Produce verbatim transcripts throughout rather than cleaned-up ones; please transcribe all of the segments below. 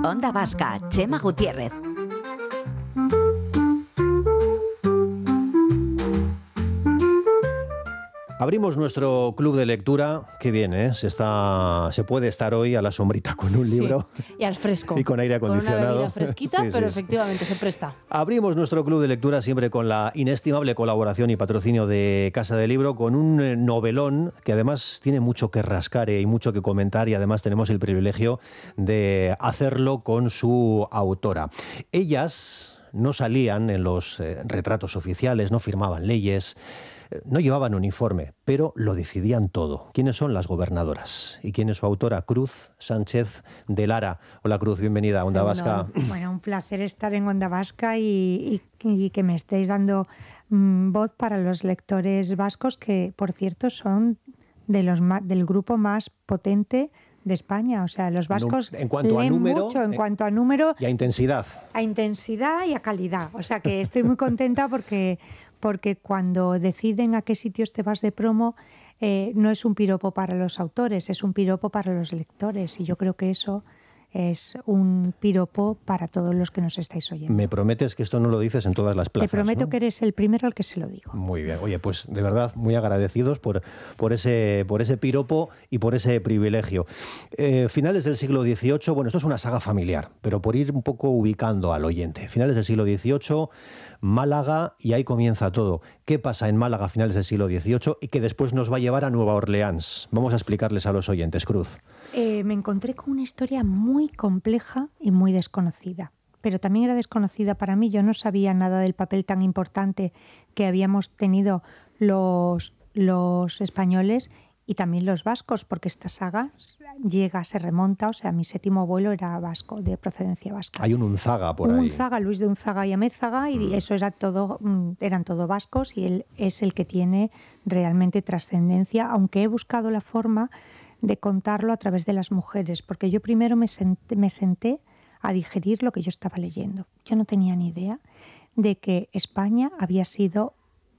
Onda Vasca, Chema Gutiérrez. Abrimos nuestro club de lectura. Qué bien, ¿eh? Se, está, se puede estar hoy a la sombrita con un libro. Sí, y al fresco. Y con aire acondicionado. Con una bebida fresquita, sí, pero sí, efectivamente sí. se presta. Abrimos nuestro club de lectura siempre con la inestimable colaboración y patrocinio de Casa de Libro, con un novelón que además tiene mucho que rascar y mucho que comentar, y además tenemos el privilegio de hacerlo con su autora. Ellas no salían en los eh, retratos oficiales, no firmaban leyes, no llevaban uniforme, pero lo decidían todo. ¿Quiénes son las gobernadoras? ¿Y quién es su autora? Cruz Sánchez de Lara. Hola Cruz, bienvenida a Onda Vasca. Bueno, un placer estar en Onda Vasca y, y, y que me estéis dando mmm, voz para los lectores vascos, que por cierto son de los del grupo más potente de España. O sea, los vascos en cuanto leen a número, mucho en eh, cuanto a número y a intensidad. A intensidad y a calidad. O sea, que estoy muy contenta porque... porque cuando deciden a qué sitios te vas de promo, eh, no es un piropo para los autores, es un piropo para los lectores, y yo creo que eso es un piropo para todos los que nos estáis oyendo. Me prometes que esto no lo dices en todas las plazas, Te prometo, ¿no? que eres el primero al que se lo digo. Muy bien. Oye, pues de verdad muy agradecidos por, por, ese, por ese piropo y por ese privilegio. Eh, finales del siglo dieciocho, bueno, esto es una saga familiar, pero por ir un poco ubicando al oyente. Finales del siglo dieciocho, Málaga, y ahí comienza todo. ¿Qué pasa en Málaga a finales del siglo dieciocho y que después nos va a llevar a Nueva Orleans? Vamos a explicarles a los oyentes, Cruz. Eh, me encontré con una historia muy compleja y muy desconocida, pero también era desconocida para mí. Yo no sabía nada del papel tan importante que habíamos tenido los, los españoles y también los vascos, porque esta saga llega, se remonta, o sea, mi séptimo abuelo era vasco, de procedencia vasca. Hay un Unzaga por ahí. Unzaga, Luis de Unzaga y Amézaga, y mm. eso era todo, eran todo vascos, y él es el que tiene realmente trascendencia, aunque he buscado la forma de contarlo a través de las mujeres, porque yo primero me senté, me senté a digerir lo que yo estaba leyendo. Yo no tenía ni idea de que España había sido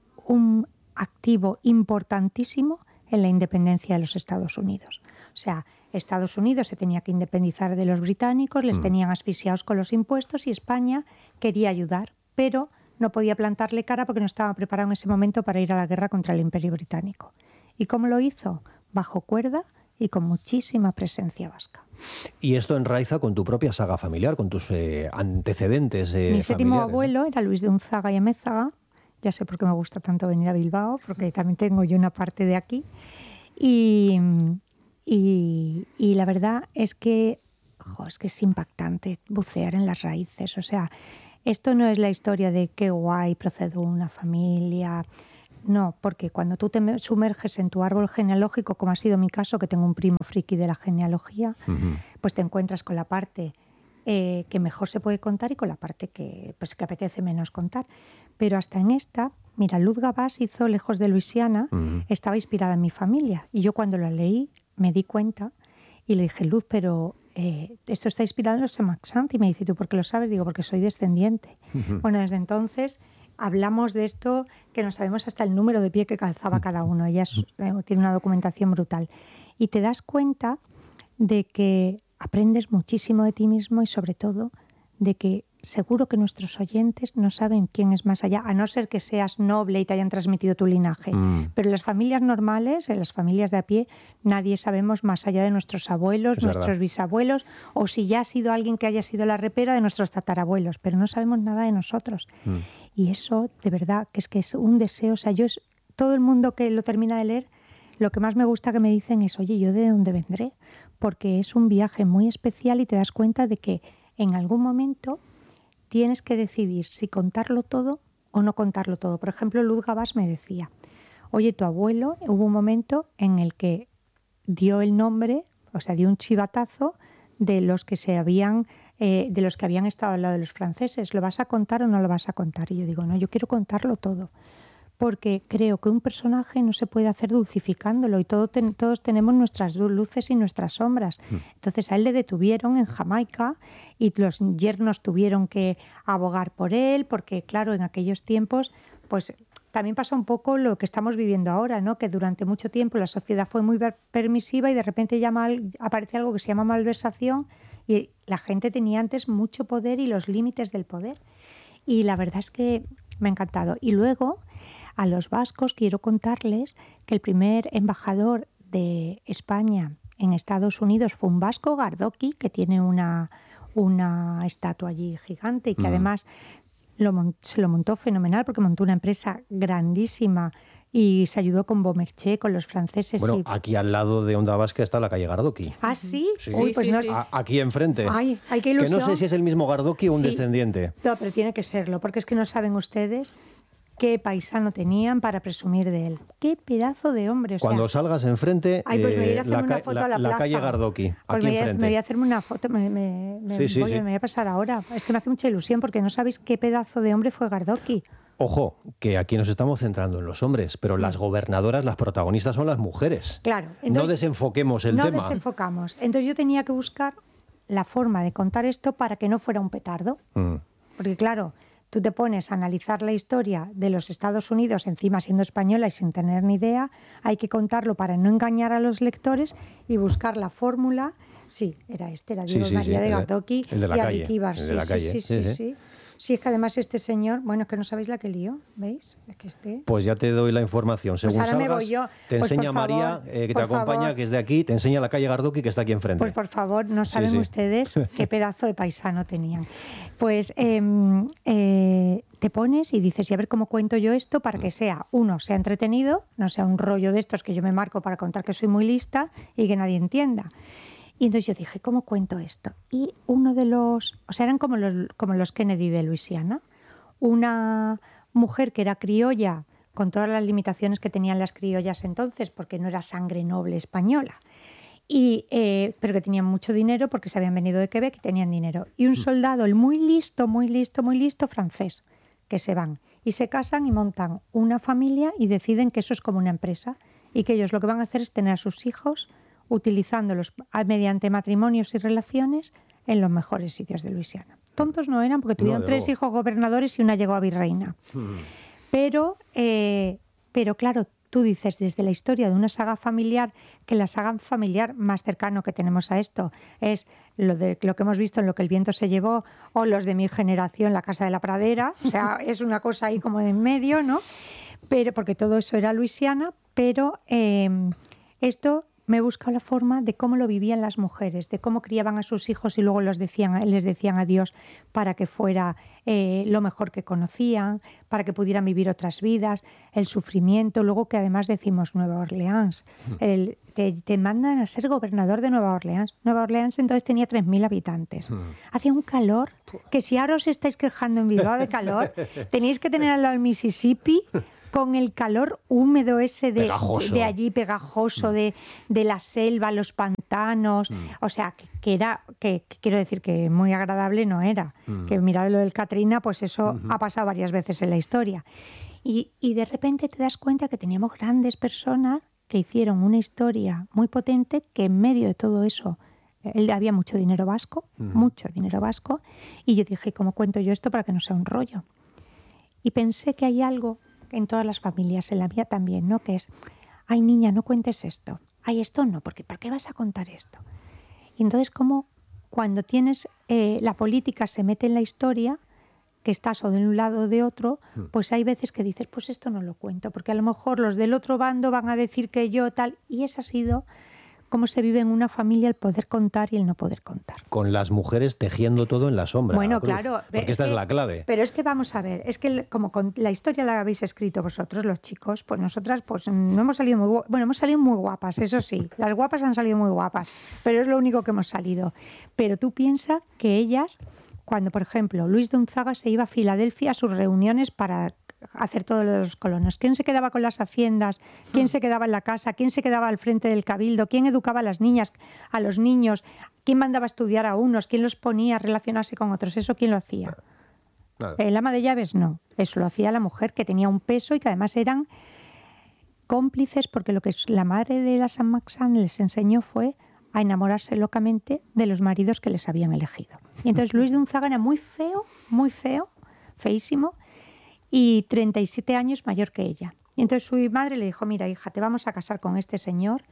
un activo importantísimo en la independencia de los Estados Unidos. O sea, Estados Unidos se tenía que independizar de los británicos, les mm. tenían asfixiados con los impuestos, y España quería ayudar, pero no podía plantarle cara porque no estaba preparado en ese momento para ir a la guerra contra el Imperio Británico. ¿Y cómo lo hizo? Bajo cuerda y con muchísima presencia vasca. Y esto enraiza con tu propia saga familiar, con tus eh, antecedentes eh, Mi séptimo familiares, abuelo, ¿no? Era Luis de Unzaga y Amézaga. Ya sé por qué me gusta tanto venir a Bilbao, porque también tengo yo una parte de aquí. Y, y, y la verdad es que, jo, es que es impactante bucear en las raíces. O sea, esto no es la historia de qué guay procede una familia. No, porque cuando tú te sumerges en tu árbol genealógico, como ha sido mi caso, que tengo un primo friki de la genealogía, uh-huh. pues te encuentras con la parte eh, que mejor se puede contar y con la parte que, pues, que apetece menos contar. Pero hasta en esta, mira, Luz Gabás hizo Lejos de Luisiana, uh-huh. estaba inspirada en mi familia. Y yo cuando la leí me di cuenta y le dije, Luz, pero eh, esto está inspirado en los Semaxant. Y me dice, ¿tú por qué lo sabes? Digo, porque soy descendiente. Uh-huh. Bueno, desde entonces hablamos de esto, que no sabemos hasta el número de pie que calzaba cada uno. Ella es, eh, tiene una documentación brutal. Y te das cuenta de que aprendes muchísimo de ti mismo, y sobre todo de que seguro que nuestros oyentes no saben quién es más allá, a no ser que seas noble y te hayan transmitido tu linaje. Mm. Pero en las familias normales, en las familias de a pie, nadie sabemos más allá de nuestros abuelos, es nuestros verdad. bisabuelos, o si ya ha sido alguien que haya sido la repera de nuestros tatarabuelos, pero no sabemos nada de nosotros. Mm. Y eso, de verdad, que es que es un deseo. O sea, yo es, todo el mundo que lo termina de leer, lo que más me gusta que me dicen es, oye, ¿yo de dónde vendré? Porque es un viaje muy especial y te das cuenta de que en algún momento tienes que decidir si contarlo todo o no contarlo todo. Por ejemplo, Luz Gabás me decía, oye, tu abuelo, hubo un momento en el que dio el nombre, o sea, dio un chivatazo de los que se habían, eh, de los que habían estado al lado de los franceses. ¿Lo vas a contar o no lo vas a contar? Y yo digo, no, yo quiero contarlo todo, porque creo que un personaje no se puede hacer dulcificándolo, y todo ten, todos tenemos nuestras luces y nuestras sombras. Mm. Entonces a él le detuvieron en Jamaica y los yernos tuvieron que abogar por él, porque claro, en aquellos tiempos pues también pasa un poco lo que estamos viviendo ahora, ¿no? Que durante mucho tiempo la sociedad fue muy permisiva y de repente ya mal, aparece algo que se llama malversación, Y la gente tenía antes mucho poder y los límites del poder. Y la verdad es que me ha encantado. Y luego, a los vascos quiero contarles que el primer embajador de España en Estados Unidos fue un vasco, Gardoqui, que tiene una, una estatua allí gigante y que mm. además lo, se lo montó fenomenal porque montó una empresa grandísima y se ayudó con Beaumarchais, con los franceses. Bueno, y... aquí al lado de Onda Vasca está la calle Gardoqui. ¿Ah, sí? Sí, Uy, pues sí, no... sí. A, aquí enfrente. Ay, ay, qué ilusión. Que no sé si es el mismo Gardoqui o un sí. descendiente. No, pero tiene que serlo, porque es que no saben ustedes qué paisano tenían para presumir de él. Qué pedazo de hombre. O sea, cuando salgas enfrente, ay, pues me voy a ir a hacerme eh, la, una foto la, a la, la plaza. calle Gardoqui, pues aquí me voy a, enfrente. Me voy a hacerme una foto, me, me, me, sí, sí, voy, sí. me voy a pasar ahora. Es que me hace mucha ilusión porque no sabéis qué pedazo de hombre fue Gardoqui. Ojo, que aquí nos estamos centrando en los hombres, pero las gobernadoras, las protagonistas son las mujeres. Claro. Entonces, no desenfoquemos el no tema. No desenfocamos. Entonces yo tenía que buscar la forma de contar esto para que no fuera un petardo. Mm. Porque claro, tú te pones a analizar la historia de los Estados Unidos, encima siendo española y sin tener ni idea, hay que contarlo para no engañar a los lectores y buscar la fórmula. Sí, era este, era Diego sí, sí, María sí, de Gardoqui el de la y calle, Arriquíbar. el de la sí, calle. Sí, sí, sí, sí, sí. Sí, es que además este señor, bueno, es que no sabéis la que lío, ¿veis? Es que este... Pues ya te doy la información. Según pues ahora salgas, me voy yo. te pues enseña favor, María, eh, que te acompaña, favor. que es de aquí, te enseña la calle Gardoqui, que está aquí enfrente. Pues por favor, no saben sí, sí. ustedes qué pedazo de paisano tenían. Pues eh, eh, te pones y dices, y a ver cómo cuento yo esto para que sea, uno, sea entretenido, no sea un rollo de estos que yo me marco para contar que soy muy lista y que nadie entienda. Y entonces yo dije, ¿cómo cuento esto? Y uno de los, o sea, eran como los, como los Kennedy de Luisiana, una mujer que era criolla, con todas las limitaciones que tenían las criollas entonces, porque no era sangre noble española, y, eh, pero que tenían mucho dinero porque se habían venido de Quebec y tenían dinero. Y un soldado, el muy listo, muy listo, muy listo, francés, que se van y se casan y montan una familia y deciden que eso es como una empresa y que ellos lo que van a hacer es tener a sus hijos utilizándolos mediante matrimonios y relaciones en los mejores sitios de Luisiana. Tontos no eran porque tuvieron no, tres luego. hijos gobernadores y una llegó a virreina. Hmm. Pero, eh, pero claro, tú dices desde la historia de una saga familiar, que la saga familiar más cercano que tenemos a esto es lo, de, lo que hemos visto en Lo que el viento se llevó o los de mi generación, La casa de la pradera. O sea, es una cosa ahí como de en medio, ¿no? Pero, porque todo eso era Luisiana, pero eh, esto... me he buscado la forma de cómo lo vivían las mujeres, de cómo criaban a sus hijos y luego los decían, les decían adiós para que fuera eh, lo mejor que conocían, para que pudieran vivir otras vidas, el sufrimiento, luego que además decimos Nueva Orleans, el, te, te mandan a ser gobernador de Nueva Orleans. Nueva Orleans entonces tenía tres mil habitantes. Hacía un calor que si ahora os estáis quejando en Bilbao de calor, tenéis que tener al lado del Mississippi con el calor húmedo ese de, de allí, pegajoso, de, de la selva, los pantanos, mm. o sea, que, que era, que, que quiero decir que muy agradable no era, mm. que mirad lo del Katrina, pues eso mm-hmm. ha pasado varias veces en la historia. Y, y de repente te das cuenta que teníamos grandes personas que hicieron una historia muy potente, que en medio de todo eso él, había mucho dinero vasco, mm. mucho dinero vasco, y yo dije, ¿cómo cuento yo esto para que no sea un rollo? Y pensé que hay algo en todas las familias, en la mía también, ¿no? Que es, ay niña, no cuentes esto, ay esto no, porque ¿para qué vas a contar esto? Y entonces como cuando tienes, eh, la política se mete en la historia, que estás o de un lado o de otro, pues hay veces que dices, pues esto no lo cuento, porque a lo mejor los del otro bando van a decir que yo tal, y esa ha sido cómo se vive en una familia el poder contar y el no poder contar. Con las mujeres tejiendo todo en la sombra. Bueno, Cruz, claro. Porque es esta que, es la clave. Pero es que vamos a ver, es que como con la historia la habéis escrito vosotros, los chicos, pues nosotras pues no hemos salido muy bueno, hemos salido muy guapas, eso sí, las guapas han salido muy guapas, pero es lo único que hemos salido. Pero tú piensas que ellas, cuando por ejemplo Luis de Unzaga se iba a Filadelfia a sus reuniones para hacer todos los colonos. ¿Quién se quedaba con las haciendas? ¿Quién se quedaba en la casa? ¿Quién se quedaba al frente del cabildo? ¿Quién educaba a las niñas, a los niños? ¿Quién mandaba a estudiar a unos? ¿Quién los ponía a relacionarse con otros? ¿Eso quién lo hacía? Nada. El ama de llaves no. Eso lo hacía la mujer, que tenía un peso y que además eran cómplices, porque lo que la madre de la San Maxán les enseñó fue a enamorarse locamente de los maridos que les habían elegido. Y entonces Luis de Unzaga era muy feo, muy feo, feísimo, y treinta y siete años mayor que ella. Y entonces su madre le dijo, mira hija, te vamos a casar con este señor,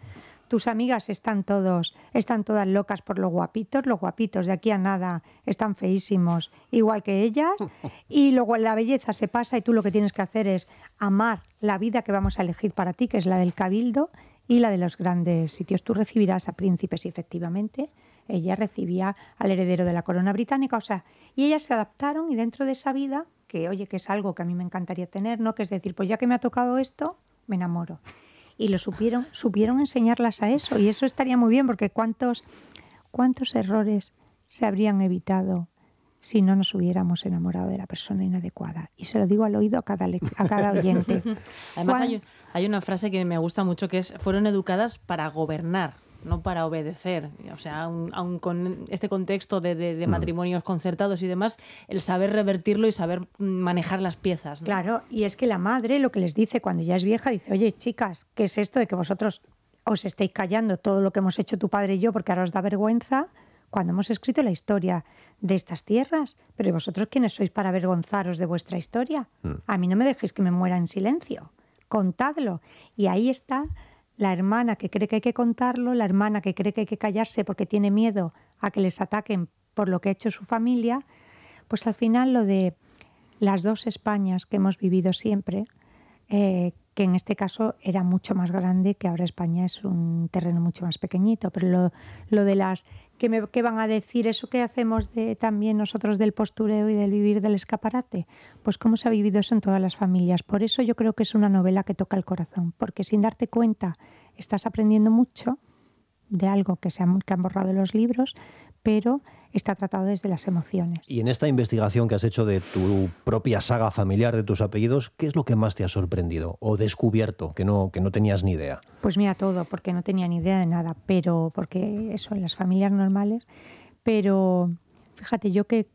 tus amigas están todos, están todas locas por los guapitos, los guapitos de aquí a nada están feísimos, igual que ellas, y luego la belleza se pasa y tú lo que tienes que hacer es amar la vida que vamos a elegir para ti, que es la del cabildo y la de los grandes sitios. Tú recibirás a príncipes y efectivamente ella recibía al heredero de la corona británica, o sea, y ellas se adaptaron y dentro de esa vida, que oye, que es algo que a mí me encantaría tener, ¿no? Que es decir, pues ya que me ha tocado esto, me enamoro. Y lo supieron, supieron enseñarlas a eso. Y eso estaría muy bien, porque cuántos, cuántos errores se habrían evitado si no nos hubiéramos enamorado de la persona inadecuada. Y se lo digo al oído a cada, a cada oyente. Además, hay, hay una frase que me gusta mucho, que es: fueron educadas para gobernar, no para obedecer. O sea, aun, aun con este contexto de, de, de matrimonios concertados y demás, el saber revertirlo y saber manejar las piezas, ¿no? Claro, y es que la madre lo que les dice cuando ya es vieja, dice, oye, chicas, ¿qué es esto de que vosotros os estéis callando todo lo que hemos hecho tu padre y yo porque ahora os da vergüenza cuando hemos escrito la historia de estas tierras? Pero ¿y vosotros quiénes sois para avergonzaros de vuestra historia? Mm. A mí no me dejéis que me muera en silencio. Contadlo. Y ahí está la hermana que cree que hay que contarlo, la hermana que cree que hay que callarse porque tiene miedo a que les ataquen por lo que ha hecho su familia. Pues al final lo de las dos Españas que hemos vivido siempre, eh, que en este caso era mucho más grande, que ahora España es un terreno mucho más pequeñito, pero lo, lo de las que me que van a decir eso que hacemos de, también nosotros del postureo y del vivir del escaparate, pues cómo se ha vivido eso en todas las familias. Por eso yo creo que es una novela que toca el corazón, porque sin darte cuenta estás aprendiendo mucho de algo que se han, que han borrado los libros, pero está tratado desde las emociones. Y en esta investigación que has hecho de tu propia saga familiar, de tus apellidos, ¿qué es lo que más te ha sorprendido o descubierto que no, que no tenías ni idea? Pues mira, todo, porque no tenía ni idea de nada, pero porque eso, en las familias normales, pero fíjate, yo que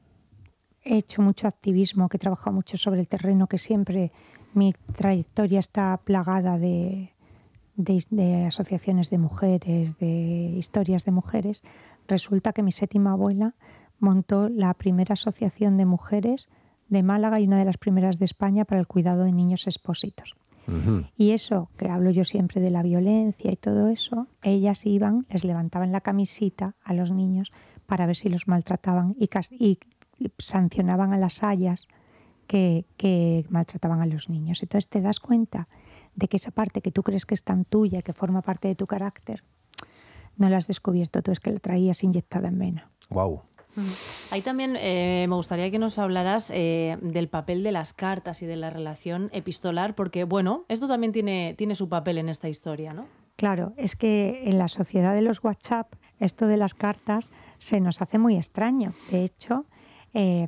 he hecho mucho activismo, que he trabajado mucho sobre el terreno, que siempre mi trayectoria está plagada de, de, de asociaciones de mujeres, de historias de mujeres. Resulta que mi séptima abuela montó la primera asociación de mujeres de Málaga y una de las primeras de España para el cuidado de niños expósitos. Uh-huh. Y eso, que hablo yo siempre de la violencia y todo eso, ellas iban, les levantaban la camisita a los niños para ver si los maltrataban y, y, y sancionaban a las ayas que, que maltrataban a los niños. Entonces te das cuenta de que esa parte que tú crees que es tan tuya, que forma parte de tu carácter, no la has descubierto tú, es que la traías inyectada en vena. Wow. Ahí también eh, me gustaría que nos hablaras eh, del papel de las cartas y de la relación epistolar, porque, bueno, esto también tiene, tiene su papel en esta historia, ¿no? Claro, es que en la sociedad de los WhatsApp, esto de las cartas se nos hace muy extraño. De hecho, eh,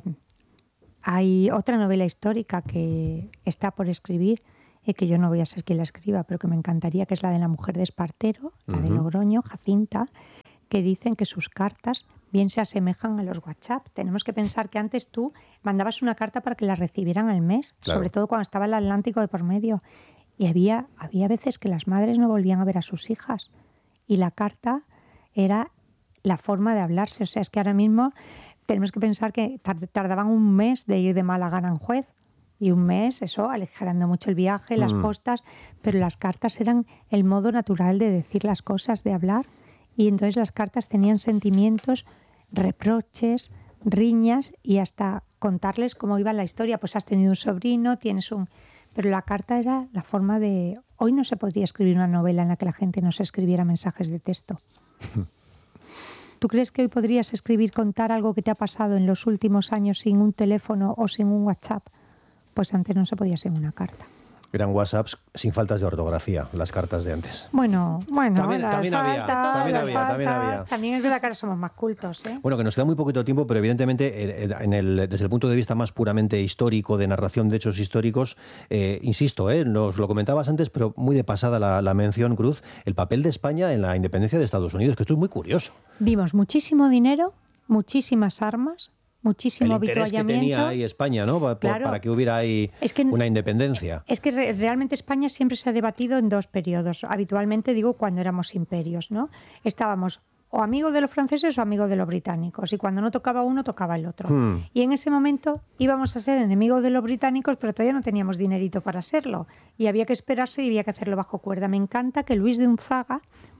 hay otra novela histórica que está por escribir, y que yo no voy a ser quien la escriba, pero que me encantaría, que es la de la mujer de Espartero, la uh-huh. de Logroño, Jacinta, que dicen que sus cartas bien se asemejan a los WhatsApp. Tenemos que pensar que antes tú mandabas una carta para que la recibieran al mes, claro. sobre todo cuando estaba el Atlántico de por medio. Y había, había veces que las madres no volvían a ver a sus hijas. Y la carta era la forma de hablarse. O sea, es que ahora mismo tenemos que pensar que tardaban un mes de ir de Málaga a Aranjuez. Y un mes, eso, aligerando mucho el viaje, las mm. postas, pero las cartas eran el modo natural de decir las cosas, de hablar. Y entonces las cartas tenían sentimientos, reproches, riñas y hasta contarles cómo iba la historia. Pues has tenido un sobrino, tienes un... Pero la carta era la forma de... Hoy no se podría escribir una novela en la que la gente no se escribiera mensajes de texto. ¿Tú crees que hoy podrías escribir, contar algo que te ha pasado en los últimos años sin un teléfono o sin un WhatsApp? Pues antes no se podía hacer una carta. Eran WhatsApps sin faltas de ortografía, las cartas de antes. Bueno, bueno. También, también, faltas, había, también, había, faltas, también había. También es verdad que ahora somos más cultos, ¿eh? Bueno, que nos queda muy poquito tiempo, pero evidentemente en el, desde el punto de vista más puramente histórico, de narración de hechos históricos, eh, insisto, eh, nos lo comentabas antes, pero muy de pasada la, la mención, Cruz, el papel de España en la independencia de Estados Unidos, que esto es muy curioso. Dimos muchísimo dinero, muchísimas armas, muchísimo el interés que tenía ahí España, ¿no? Para, claro. para que hubiera ahí es que, una independencia. Es que re- realmente España siempre se ha debatido en dos periodos. Habitualmente digo cuando éramos imperios, ¿no? Estábamos o amigos de los franceses o amigos de los británicos. Y cuando no tocaba uno, tocaba el otro. Hmm. Y en ese momento íbamos a ser enemigos de los británicos, pero todavía no teníamos dinerito para serlo. Y había que esperarse y había que hacerlo bajo cuerda. Me encanta que Luis de Unzaga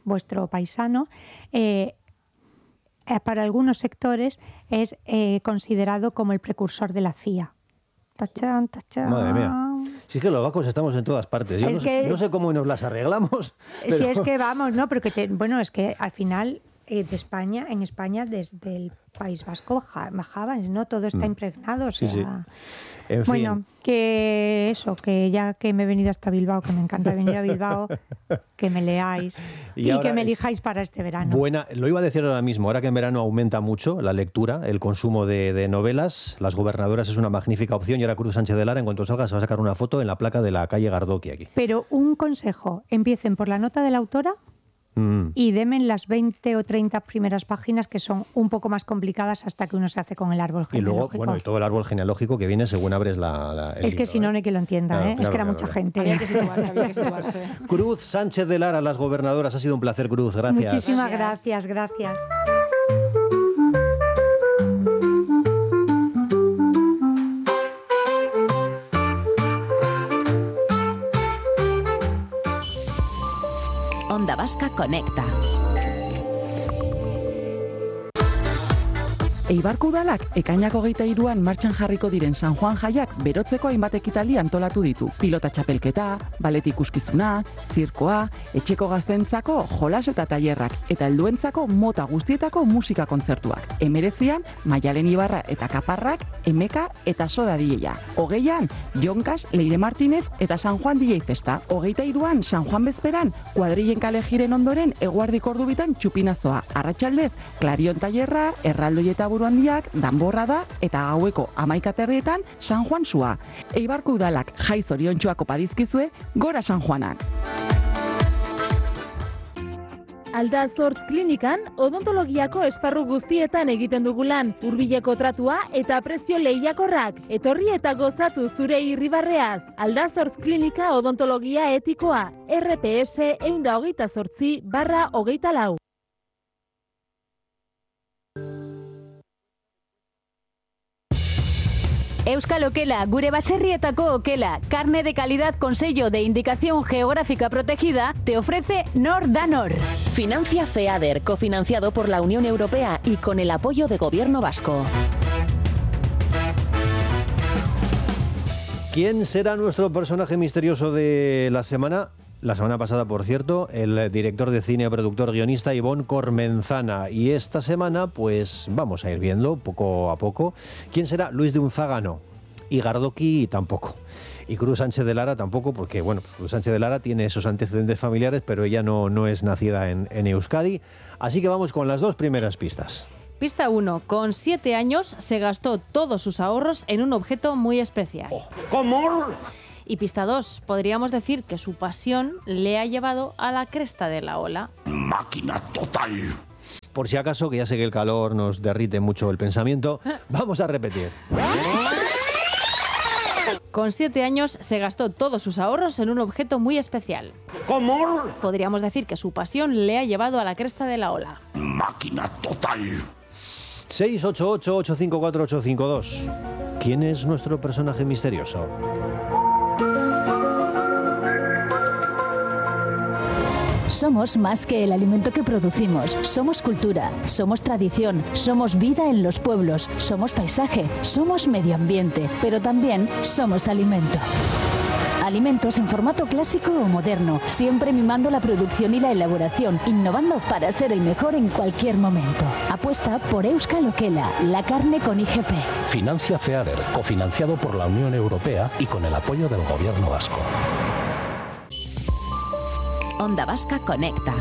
vuestro paisano, eh, para algunos sectores es eh, considerado como el precursor de la C I A. Tachán, tachán. Madre mía. Si es que los vascos estamos en todas partes. Yo no, que, no sé cómo nos las arreglamos. Pero... Si es que vamos, ¿no? Pero que te, bueno, es que al final eh, de España, en España, desde el País Vasco bajaban, ¿no? Todo está impregnado. O sea, sí, sí. En bueno, fin. que eso, que ya que me he venido hasta Bilbao, que me encanta venir a Bilbao, que me leáis y, y que me elijáis para este verano. Buena, lo iba a decir ahora mismo, ahora que en verano aumenta mucho la lectura, el consumo de, de novelas, Las Gobernadoras es una magnífica opción y ahora Cruz Sánchez de Lara, en cuanto salga, se va a sacar una foto en la placa de la calle Gardoqui aquí. Pero un consejo, empiecen por la nota de la autora. Mm. Y demen las veinte o treinta primeras páginas que son un poco más complicadas hasta que uno se hace con el árbol genealógico. Y luego, bueno, y todo el árbol genealógico que viene según abres la... la el es que libro, si no, ¿eh? no hay que lo entienda, claro, ¿eh? Claro, es que era claro, mucha claro. gente. Había que situarse, había que situarse. Cruz Sánchez de Lara, Las Gobernadoras, ha sido un placer, Cruz, gracias. Muchísimas gracias, gracias. Onda Vasca Conecta. Eibarko udalak ekainak hogeita hiruan martxan jarriko diren San Juan jaiak berotzeko hainbat ekitaldi antolatu ditu. Pilota txapelketa, balet ikuskizuna, zirkoa, etxeko gaztentzako jolas eta tailerrak eta helduentzako mota guztietako musika kontzertuak. Hemeretzian, Maialen Ibarra eta Kaparrak, Emeka eta Soda D J-a. Hogeian, Jonkas, Leire Martinez eta San Juan D J Festa. Hogeita hiruan, San Juan bezperan, kuadrillen kale jiren ondoren eguardiko ordubitan txupinazoa. Arratsaldez, Klarion tailerra, erraldoi eta buru handiak, danborra da eta gaueko hamaikaterrietan San Juan sua. Eibarko udalak jai zoriontsuak opa dizkizue, gora San Juanak. Aldazortz klinikan, odontologiako esparru guztietan egiten dugu lan, hurbileko tratua eta prezio lehiakorrak. Etorri eta gozatu zure irribarreaz. Aldazortz klinika odontologia etikoa, R P S ehun eta hogeita zortzi barra hogeita lau. Euskal Okela, gure baserrietako okela, carne de calidad con sello de indicación geográfica protegida, te ofrece Nor Danor. Financia FEADER, cofinanciado por la Unión Europea y con el apoyo de Gobierno Vasco. ¿Quién será nuestro personaje misterioso de la semana? La semana pasada, por cierto, el director de cine, productor, guionista Ivón Cormenzana. Y esta semana, pues vamos a ir viendo poco a poco. ¿Quién será? Luis de Unzaga no. Y Gardoqui tampoco. Y Cruz Sánchez de Lara tampoco, porque bueno, Cruz Sánchez de Lara tiene esos antecedentes familiares, pero ella no, no es nacida en, en Euskadi. Así que vamos con las dos primeras pistas. Pista uno. Con siete años se gastó todos sus ahorros en un objeto muy especial. ¿Cómo? Y pista dos, podríamos decir que su pasión le ha llevado a la cresta de la ola. Máquina total. Por si acaso, que ya sé que el calor nos derrite mucho el pensamiento, vamos a repetir. Con siete años se gastó todos sus ahorros en un objeto muy especial. ¿Cómo? Podríamos decir que su pasión le ha llevado a la cresta de la ola. Máquina total. seis ocho ocho, ocho cinco cuatro, ocho cinco dos. ¿Quién es nuestro personaje misterioso? Somos más que el alimento que producimos. Somos cultura, somos tradición, somos vida en los pueblos, somos paisaje, somos medio ambiente, pero también somos alimento. Alimentos en formato clásico o moderno, siempre mimando la producción y la elaboración, innovando para ser el mejor en cualquier momento. Apuesta por Euskal Okela, la carne con I G P. Financia FEADER, cofinanciado por la Unión Europea y con el apoyo del Gobierno Vasco. Onda Vasca Conecta.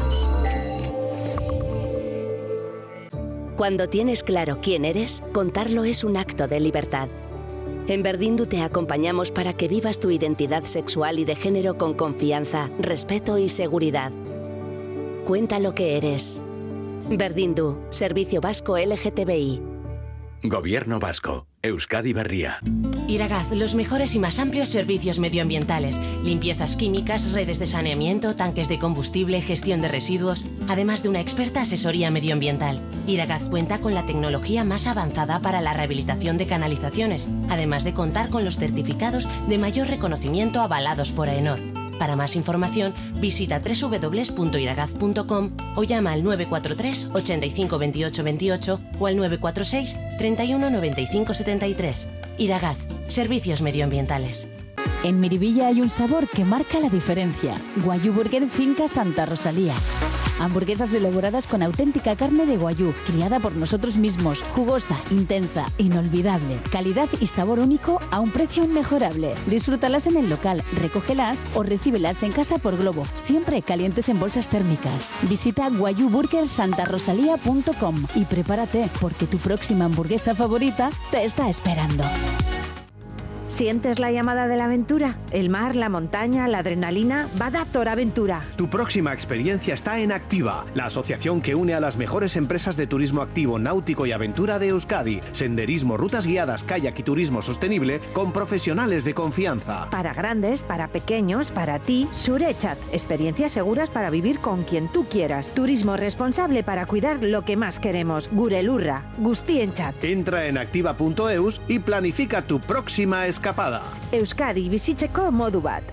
Cuando tienes claro quién eres, contarlo es un acto de libertad. En Berdindu te acompañamos para que vivas tu identidad sexual y de género con confianza, respeto y seguridad. Cuenta lo que eres. Berdindu, Servicio Vasco L G T B I. Gobierno Vasco, Euskadi Berria. Iragaz, los mejores y más amplios servicios medioambientales. Limpiezas químicas, redes de saneamiento, tanques de combustible, gestión de residuos, además de una experta asesoría medioambiental. Iragaz cuenta con la tecnología más avanzada para la rehabilitación de canalizaciones, además de contar con los certificados de mayor reconocimiento avalados por AENOR. Para más información, visita doble u doble u doble u punto iragaz punto com o llama al nueve cuatro tres, ochenta y cinco, veintiocho, veintiocho o al nueve cuatro seis, treinta y uno, noventa y cinco, setenta y tres. Iragaz, servicios medioambientales. En Miribilla hay un sabor que marca la diferencia. Guayú Burger Finca Santa Rosalía. Hamburguesas elaboradas con auténtica carne de guayú, criada por nosotros mismos, jugosa, intensa, inolvidable, calidad y sabor único a un precio inmejorable. Disfrútalas en el local, recógelas o recíbelas en casa por globo, siempre calientes en bolsas térmicas. Visita guayú burger santa rosalía punto com y prepárate, porque tu próxima hamburguesa favorita te está esperando. ¿Sientes la llamada de la aventura? El mar, la montaña, la adrenalina. Bada Aventura. Tu próxima experiencia está en Activa, la asociación que une a las mejores empresas de turismo activo, náutico y aventura de Euskadi. Senderismo, rutas guiadas, kayak y turismo sostenible con profesionales de confianza. Para grandes, para pequeños, para ti, Surechat. Experiencias seguras para vivir con quien tú quieras. Turismo responsable para cuidar lo que más queremos. Gurelurra. Guztienchat. Entra en activa punto eus y planifica tu próxima escapada. Euskadi bizitzeko modu bat.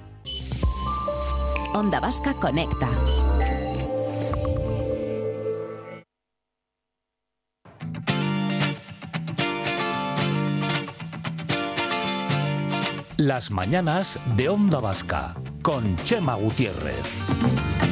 Onda Vasca Conecta. Las mañanas de Onda Vasca con Chema Gutiérrez.